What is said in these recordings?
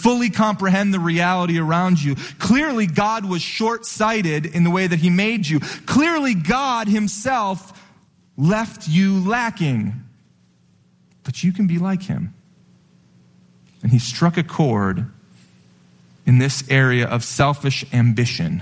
fully comprehend the reality around you. Clearly, God was short-sighted in the way that he made you. Clearly, God himself left you lacking. But you can be like him. And he struck a chord in this area of selfish ambition.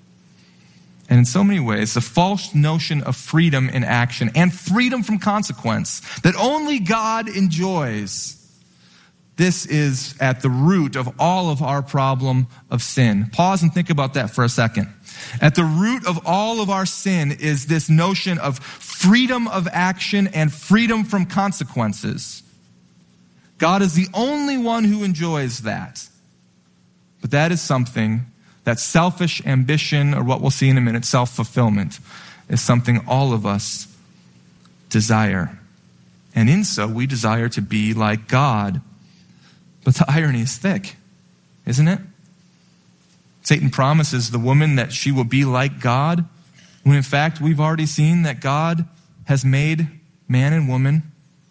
And in so many ways, the false notion of freedom in action and freedom from consequence that only God enjoys, this is at the root of all of our problem of sin. Pause and think about that for a second. At the root of all of our sin is this notion of freedom of action and freedom from consequences. God is the only one who enjoys that. But that is something that selfish ambition, or what we'll see in a minute, self-fulfillment, is something all of us desire. And in so, we desire to be like God. But the irony is thick, isn't it? Satan promises the woman that she will be like God, when in fact we've already seen that God has made man and woman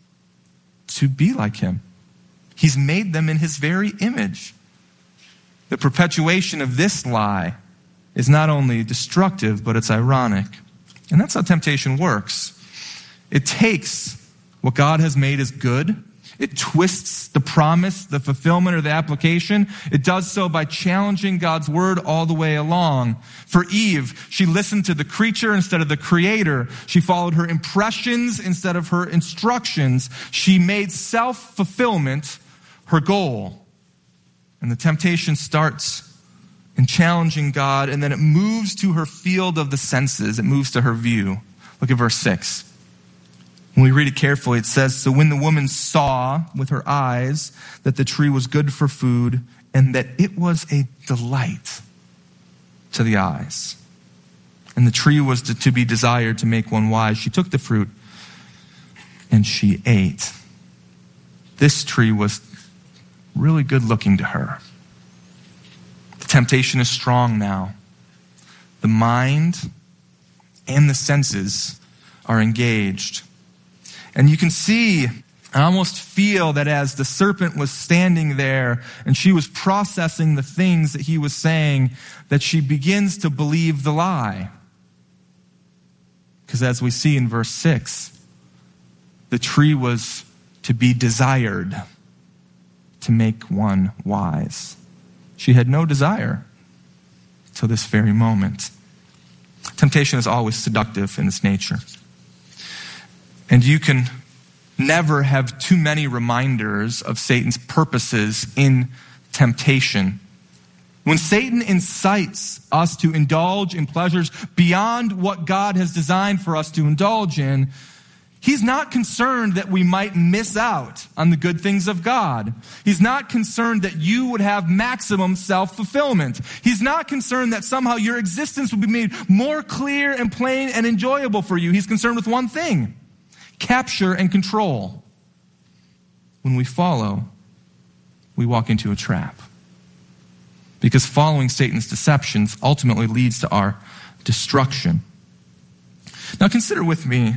to be like him. He's made them in his very image. The perpetuation of this lie is not only destructive, but it's ironic. And that's how temptation works. It takes what God has made as good. It twists the promise, the fulfillment, or the application. It does so by challenging God's word all the way along. For Eve, she listened to the creature instead of the creator. She followed her impressions instead of her instructions. She made self-fulfillment her goal. And the temptation starts in challenging God, and then it moves to her field of the senses. It moves to her view. Look at verse 6. When we read it carefully, it says, "So when the woman saw with her eyes that the tree was good for food, and that it was a delight to the eyes, and the tree was to be desired to make one wise, she took the fruit and she ate." This tree was really good looking to her. The temptation is strong now. The mind and the senses are engaged. And you can see, I almost feel that as the serpent was standing there and she was processing the things that he was saying, that she begins to believe the lie. Because as we see in verse 6, the tree was to be desired to make one wise. She had no desire till this very moment. Temptation is always seductive in its nature. And you can never have too many reminders of Satan's purposes in temptation. When Satan incites us to indulge in pleasures beyond what God has designed for us to indulge in, he's not concerned that we might miss out on the good things of God. He's not concerned that you would have maximum self-fulfillment. He's not concerned that somehow your existence would be made more clear and plain and enjoyable for you. He's concerned with one thing: capture and control. When we follow, we walk into a trap. Because following Satan's deceptions ultimately leads to our destruction. Now consider with me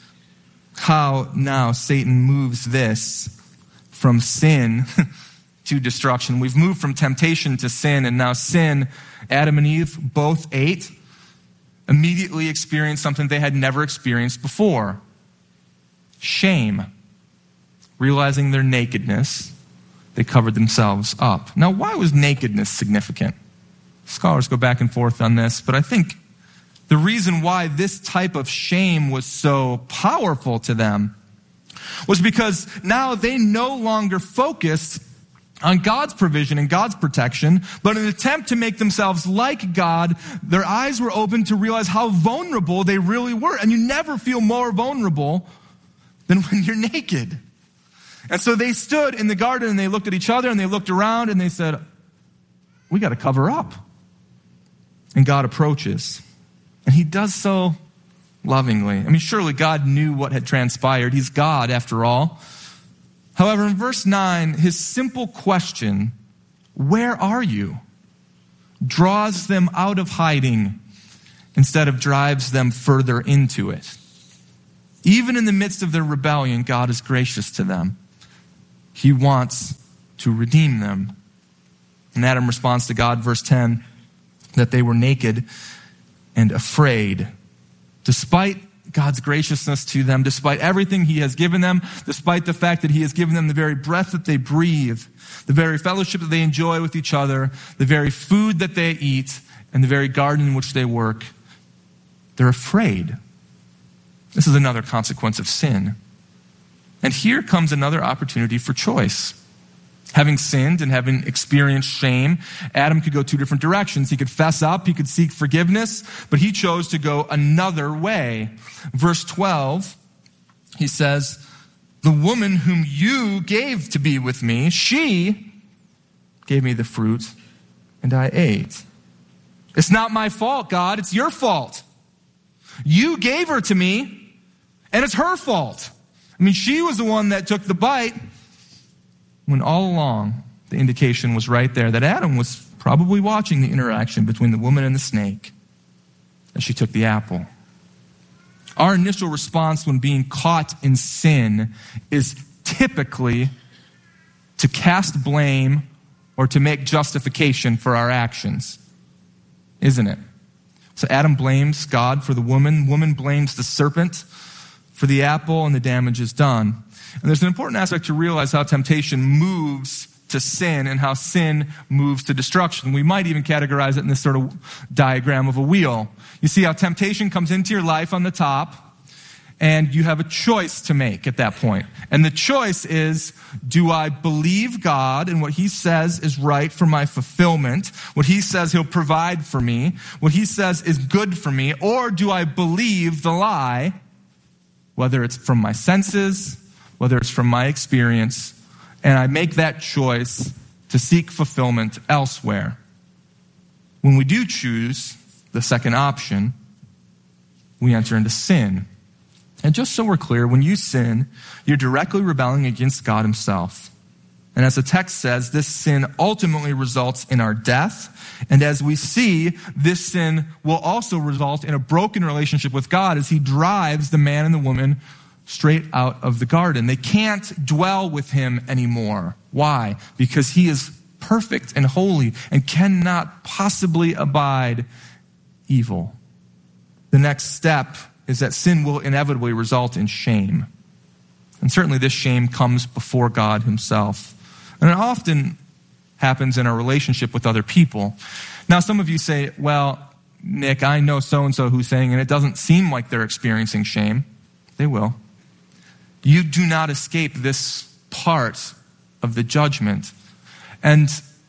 how now Satan moves this from sin to destruction. We've moved from temptation to sin, and now sin, Adam and Eve both ate, immediately experienced something they had never experienced before. Shame. Realizing their nakedness, they covered themselves up. Now, why was nakedness significant? Scholars go back and forth on this, but I think the reason why this type of shame was so powerful to them was because now they no longer focused on God's provision and God's protection, but in an attempt to make themselves like God, their eyes were open to realize how vulnerable they really were. And you never feel more vulnerable than when you're naked. And so they stood in the garden and they looked at each other and they looked around and they said, we got to cover up. And God approaches. And he does so lovingly. I mean, surely God knew what had transpired. He's God, after all. However, in verse 9, his simple question, "Where are you?" draws them out of hiding instead of drives them further into it. Even in the midst of their rebellion, God is gracious to them. He wants to redeem them. And Adam responds to God, verse 10, that they were naked and afraid. Despite God's graciousness to them, despite everything he has given them, despite the fact that he has given them the very breath that they breathe, the very fellowship that they enjoy with each other, the very food that they eat, and the very garden in which they work, they're afraid. This is another consequence of sin. And here comes another opportunity for choice. Having sinned and having experienced shame, Adam could go two different directions. He could fess up, he could seek forgiveness, but he chose to go another way. Verse 12, he says, "The woman whom you gave to be with me, she gave me the fruit, and I ate." It's not my fault, God. It's your fault. You gave her to me, and it's her fault. I mean, she was the one that took the bite, when all along the indication was right there that Adam was probably watching the interaction between the woman and the snake as she took the apple. Our initial response when being caught in sin is typically to cast blame or to make justification for our actions, isn't it? So Adam blames God for the woman blames the serpent for the apple, and the damage is done. And there's an important aspect to realize how temptation moves to sin and how sin moves to destruction. We might even categorize it in this sort of diagram of a wheel. You see how temptation comes into your life on the top, and you have a choice to make at that point. And the choice is, do I believe God and what he says is right for my fulfillment, what he says he'll provide for me, what he says is good for me, or do I believe the lie, whether it's from my senses, whether it's from my experience, and I make that choice to seek fulfillment elsewhere. When we do choose the second option, we enter into sin. And just so we're clear, when you sin, you're directly rebelling against God himself. And as the text says, this sin ultimately results in our death. And as we see, this sin will also result in a broken relationship with God as he drives the man and the woman straight out of the garden. They can't dwell with him anymore. Why? Because he is perfect and holy and cannot possibly abide evil. The next step is that sin will inevitably result in shame. And certainly this shame comes before God himself. And it often happens in our relationship with other people. Now, some of you say, well, Nick, I know so-and-so who's saying, and it doesn't seem like they're experiencing shame. They will. You do not escape this part of the judgment. And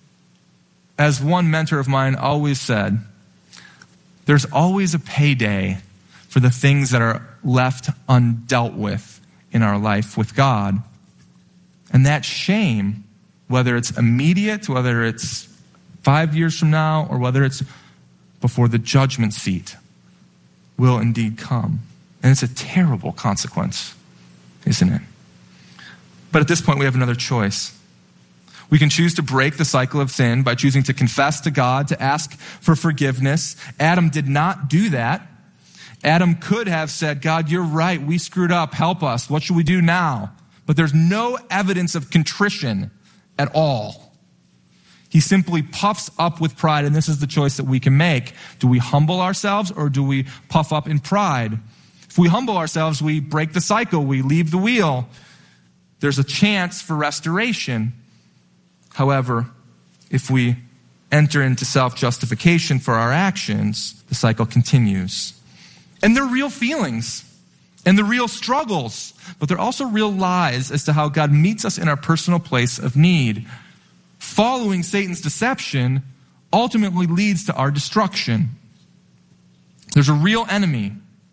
as one mentor of mine always said, there's always a payday for the things that are left undealt with in our life with God. And that shame, whether it's immediate, whether it's 5 years from now, or whether it's before the judgment seat, will indeed come. And it's a terrible consequence, isn't it? But at this point, we have another choice. We can choose to break the cycle of sin by choosing to confess to God, to ask for forgiveness. Adam did not do that. Adam could have said, God, you're right. We screwed up. Help us. What should we do now? But there's no evidence of contrition at all. He simply puffs up with pride, and this is the choice that we can make. Do we humble ourselves, or do we puff up in pride? If we humble ourselves, we break the cycle. We leave the wheel. There's a chance for restoration. However, if we enter into self-justification for our actions, the cycle continues. And they're real feelings and they're real struggles, but they're also real lies as to how God meets us in our personal place of need. Following Satan's deception ultimately leads to our destruction. There's a real enemy,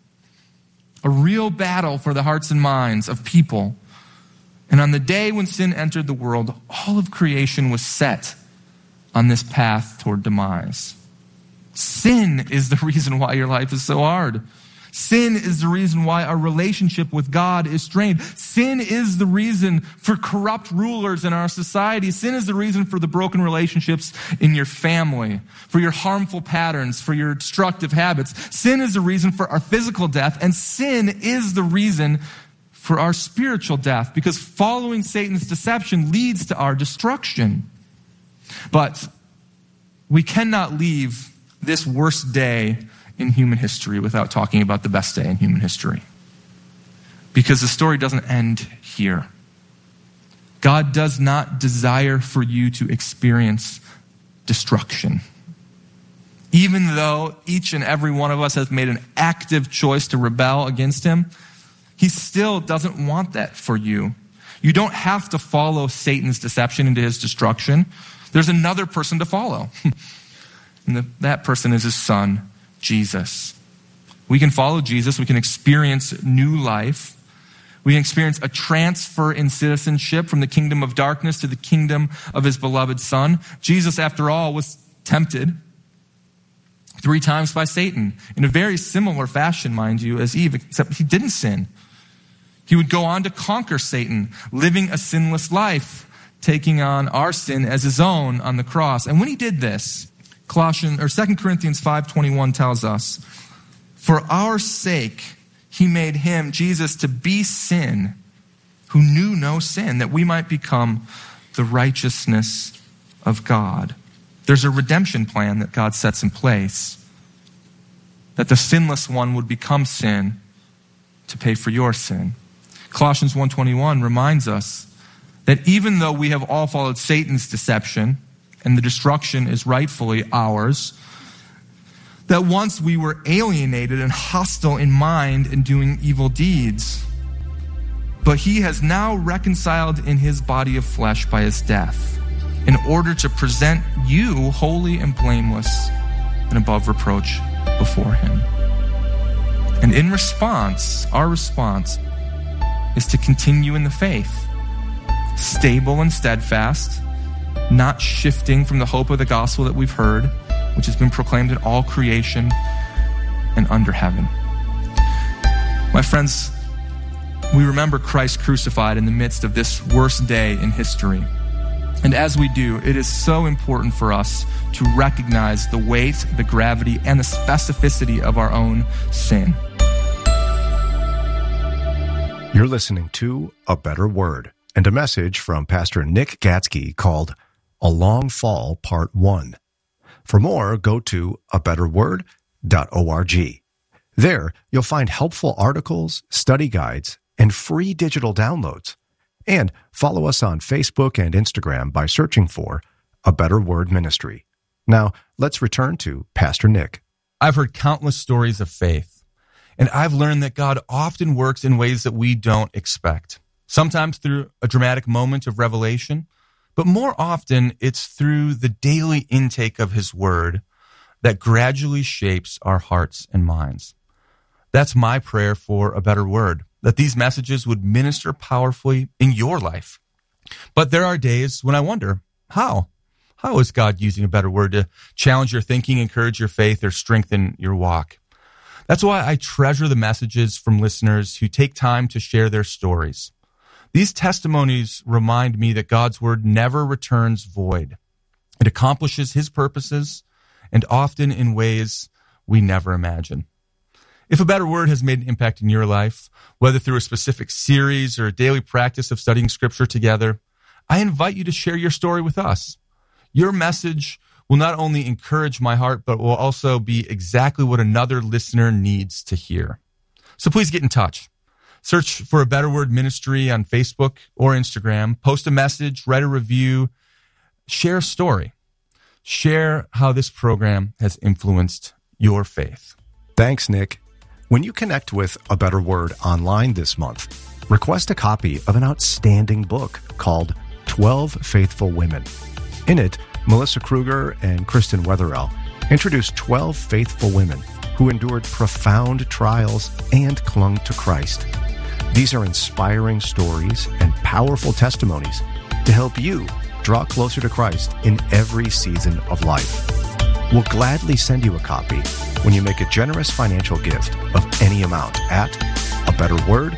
a real battle for the hearts and minds of people. And on the day when sin entered the world, all of creation was set on this path toward demise. Sin is the reason why your life is so hard. Sin is the reason why our relationship with God is strained. Sin is the reason for corrupt rulers in our society. Sin is the reason for the broken relationships in your family, for your harmful patterns, for your destructive habits. Sin is the reason for our physical death, and sin is the reason for our spiritual death, because following Satan's deception leads to our destruction. But we cannot leave this worst day in human history without talking about the best day in human history. Because the story doesn't end here. God does not desire for you to experience destruction. Even though each and every one of us has made an active choice to rebel against him, he still doesn't want that for you. You don't have to follow Satan's deception into his destruction. There's another person to follow. And that person is his son, Jesus. We can follow Jesus. We can experience new life. We can experience a transfer in citizenship from the kingdom of darkness to the kingdom of his beloved Son. Jesus, after all, was tempted 3 times by Satan in a very similar fashion, mind you, as Eve, except he didn't sin. He would go on to conquer Satan, living a sinless life, taking on our sin as his own on the cross. And when he did this, 2 Corinthians 5:21 tells us, "For our sake he made him, Jesus, to be sin, who knew no sin, that we might become the righteousness of God." There's a redemption plan that God sets in place, that the sinless one would become sin to pay for your sin. Colossians 1:21 reminds us that even though we have all followed Satan's deception and the destruction is rightfully ours, that once we were alienated and hostile in mind and doing evil deeds, but he has now reconciled in his body of flesh by his death, in order to present you holy and blameless and above reproach before him. And in response, our response is to continue in the faith, stable and steadfast, not shifting from the hope of the gospel that we've heard, which has been proclaimed in all creation and under heaven. My friends, we remember Christ crucified in the midst of this worst day in history. And as we do, it is so important for us to recognize the weight, the gravity, and the specificity of our own sin. You're listening to A Better Word and a message from Pastor Nick Gatzke called A Long Fall Part 1. For more, go to abetterword.org. There, you'll find helpful articles, study guides, and free digital downloads. And follow us on Facebook and Instagram by searching for A Better Word Ministry. Now, let's return to Pastor Nick. I've heard countless stories of faith, and I've learned that God often works in ways that we don't expect. Sometimes through a dramatic moment of revelation, but more often it's through the daily intake of his word that gradually shapes our hearts and minds. That's my prayer for A Better Word, that these messages would minister powerfully in your life. But there are days when I wonder, how? How is God using A Better Word to challenge your thinking, encourage your faith, or strengthen your walk? That's why I treasure the messages from listeners who take time to share their stories. These testimonies remind me that God's word never returns void. It accomplishes his purposes, and often in ways we never imagine. If A Better Word has made an impact in your life, whether through a specific series or a daily practice of studying Scripture together, I invite you to share your story with us. Your message will not only encourage my heart, but will also be exactly what another listener needs to hear. So please get in touch. Search for A Better Word Ministry on Facebook or Instagram. Post a message, write a review, share a story. Share how this program has influenced your faith. Thanks, Nick. When you connect with A Better Word online this month, request a copy of an outstanding book called 12 Faithful Women. In it, Melissa Kruger and Kristen Wetherell introduce 12 faithful women who endured profound trials and clung to Christ. These are inspiring stories and powerful testimonies to help you draw closer to Christ in every season of life. We'll gladly send you a copy when you make a generous financial gift of any amount at abetterword.org.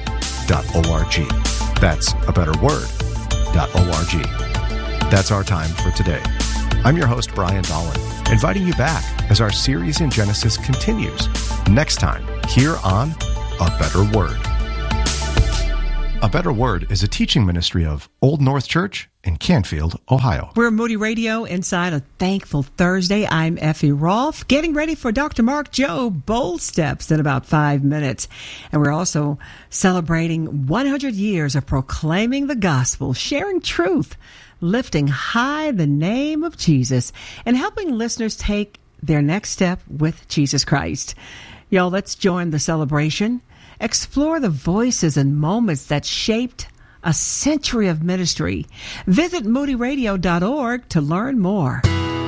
That's abetterword.org. That's our time for today. I'm your host, Brian Dolan, inviting you back as our series in Genesis continues next time here on A Better Word. A Better Word is a teaching ministry of Old North Church in Canfield, Ohio. We're Moody Radio inside a Thankful Thursday. I'm Effie Rolfe, getting ready for Dr. Mark Jobe, Bold Steps, in about 5 minutes. And we're also celebrating 100 years of proclaiming the gospel, sharing truth, lifting high the name of Jesus, and helping listeners take their next step with Jesus Christ. Y'all, let's join the celebration. Explore the voices and moments that shaped a century of ministry. Visit moodyradio.org to learn more.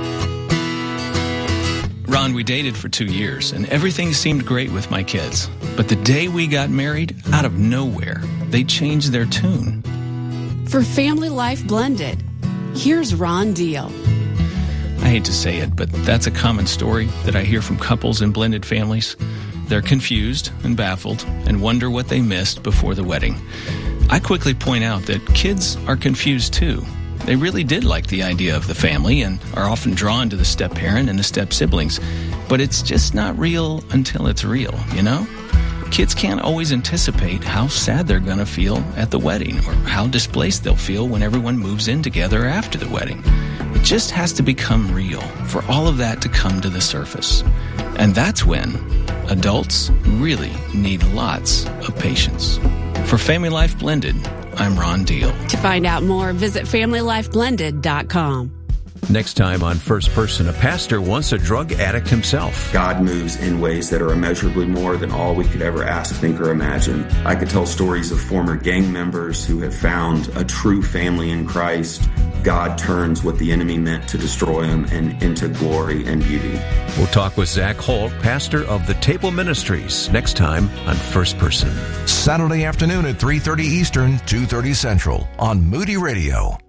Ron, we dated for 2 years, and everything seemed great with my kids. But the day we got married, out of nowhere, they changed their tune. For Family Life Blended, here's Ron Deal. I hate to say it, but that's a common story that I hear from couples in blended families. They're confused and baffled and wonder what they missed before the wedding. I quickly point out that kids are confused too. They really did like the idea of the family and are often drawn to the step-parent and the step-siblings. But it's just not real until it's real, you know? Kids can't always anticipate how sad they're going to feel at the wedding or how displaced they'll feel when everyone moves in together after the wedding. It just has to become real for all of that to come to the surface. And that's when adults really need lots of patience. For Family Life Blended, I'm Ron Deal. To find out more, visit FamilyLifeBlended.com. Next time on First Person, a pastor once a drug addict himself. God moves in ways that are immeasurably more than all we could ever ask, think, or imagine. I could tell stories of former gang members who have found a true family in Christ. God turns what the enemy meant to destroy them and into glory and beauty. We'll talk with Zach Holt, pastor of the Table Ministries, next time on First Person. Saturday afternoon at 3:30 Eastern, 2:30 Central on Moody Radio.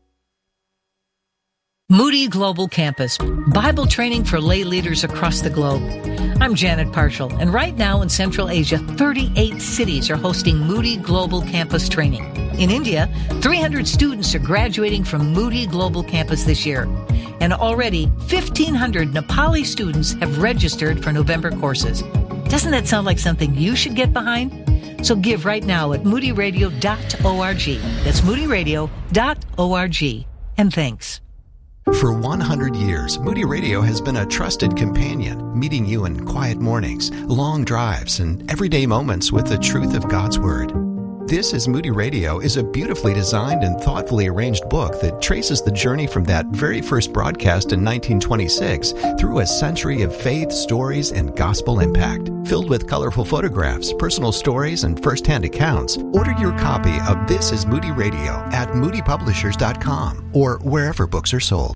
Moody Global Campus, Bible training for lay leaders across the globe. I'm Janet Parshall, and right now in Central Asia, 38 cities are hosting Moody Global Campus training. In India, 300 students are graduating from Moody Global Campus this year. And already, 1,500 Nepali students have registered for November courses. Doesn't that sound like something you should get behind? So give right now at moodyradio.org. That's moodyradio.org. And thanks. For 100 years, Moody Radio has been a trusted companion, meeting you in quiet mornings, long drives, and everyday moments with the truth of God's Word. This is Moody Radio is a beautifully designed and thoughtfully arranged book that traces the journey from that very first broadcast in 1926 through a century of faith, stories, and gospel impact. Filled with colorful photographs, personal stories, and first-hand accounts, order your copy of This is Moody Radio at moodypublishers.com or wherever books are sold.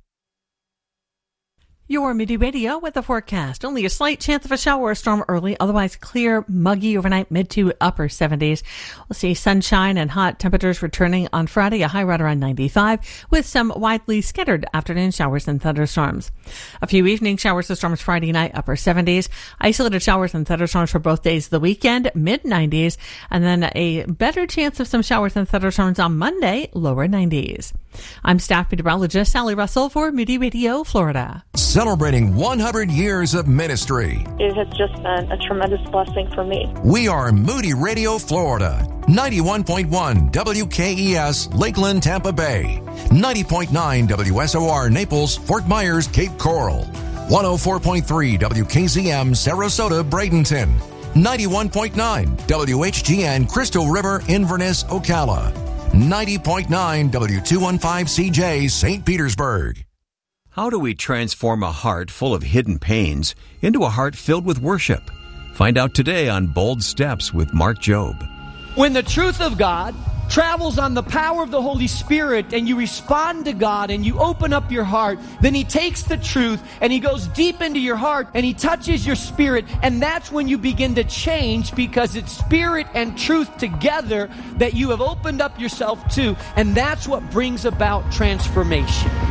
Your Moody Radio with the forecast. Only a slight chance of a shower or storm early, otherwise clear, muggy overnight, mid to upper 70s. We'll see sunshine and hot temperatures returning on Friday, a high right around 95, with some widely scattered afternoon showers and thunderstorms. A few evening showers and storms Friday night, upper 70s. Isolated showers and thunderstorms for both days of the weekend, mid 90s. And then a better chance of some showers and thunderstorms on Monday, lower 90s. I'm staff meteorologist Sally Russell for Moody Radio, Florida. Celebrating 100 years of ministry. It has just been a tremendous blessing for me. We are Moody Radio, Florida. 91.1 WKES, Lakeland, Tampa Bay. 90.9 WSOR, Naples, Fort Myers, Cape Coral. 104.3 WKZM, Sarasota, Bradenton. 91.9 WHGN, Crystal River, Inverness, Ocala. 90.9 W215CJ, St. Petersburg. How do we transform a heart full of hidden pains into a heart filled with worship? Find out today on Bold Steps with Mark Jobe. When the truth of God travels on the power of the Holy Spirit and you respond to God and you open up your heart, then He takes the truth and He goes deep into your heart and He touches your spirit, and that's when you begin to change, because it's spirit and truth together that you have opened up yourself to, and that's what brings about transformation.